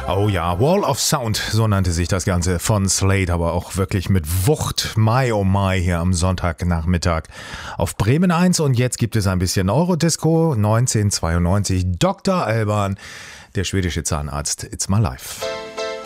Oh ja, Wall of Sound, so nannte sich das Ganze von Slade, aber auch wirklich mit Wucht. Mai oh Mai hier am Sonntagnachmittag auf Bremen 1 und jetzt gibt es ein bisschen Eurodisco 1992. Dr. Alban, der schwedische Zahnarzt, It's My Life.